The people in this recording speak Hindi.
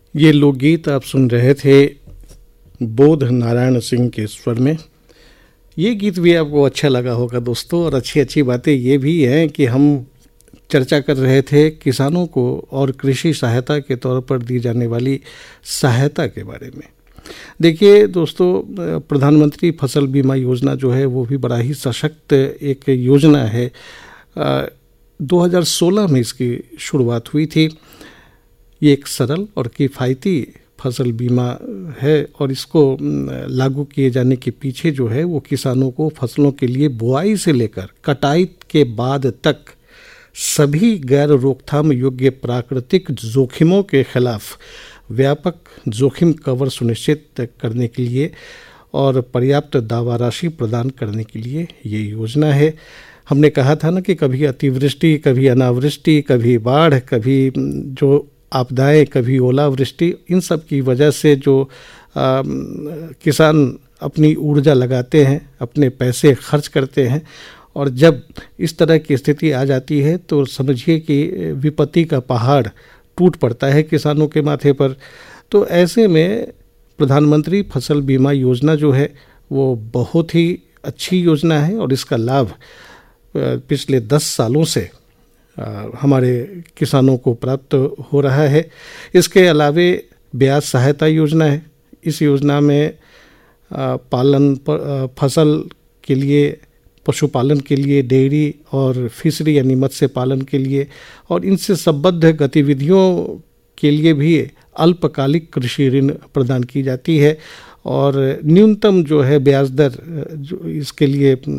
ये लोकगीत आप सुन रहे थे बोध नारायण सिंह के स्वर में। ये गीत भी आपको अच्छा लगा होगा दोस्तों। और अच्छी अच्छी बातें ये भी हैं कि हम चर्चा कर रहे थे किसानों को और कृषि सहायता के तौर पर दी जाने वाली सहायता के बारे में। देखिए दोस्तों, प्रधानमंत्री फसल बीमा योजना जो है वो भी बड़ा ही सशक्त एक योजना है। 2016 में इसकी शुरुआत हुई थी। ये एक सरल और किफ़ायती फसल बीमा है और इसको लागू किए जाने के पीछे जो है वो किसानों को फसलों के लिए बुआई से लेकर कटाई के बाद तक सभी गैर रोकथाम योग्य प्राकृतिक जोखिमों के खिलाफ व्यापक जोखिम कवर सुनिश्चित करने के लिए और पर्याप्त दावा राशि प्रदान करने के लिए ये योजना है। हमने कहा था ना कि कभी अतिवृष्टि, कभी अनावृष्टि, कभी बाढ़, कभी जो आपदाएं, कभी ओलावृष्टि, इन सब की वजह से जो किसान अपनी ऊर्जा लगाते हैं, अपने पैसे खर्च करते हैं और जब इस तरह की स्थिति आ जाती है तो समझिए कि विपत्ति का पहाड़ टूट पड़ता है किसानों के माथे पर। तो ऐसे में प्रधानमंत्री फसल बीमा योजना जो है वो बहुत ही अच्छी योजना है और इसका लाभ पिछले 10 सालों से हमारे किसानों को प्राप्त हो रहा है। इसके अलावे ब्याज सहायता योजना है। इस योजना में फसल के लिए, पशुपालन के लिए, डेयरी और फिशरी यानी मत्स्य पालन के लिए और इनसे संबद्ध गतिविधियों के लिए भी अल्पकालिक कृषि ऋण प्रदान की जाती है और न्यूनतम जो है ब्याज दर जो इसके लिए